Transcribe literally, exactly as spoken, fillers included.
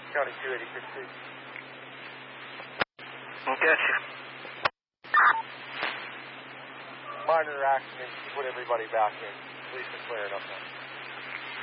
County two eighty-six, please. Gotcha. Minor accident, put everybody back in. Police are clearing up now.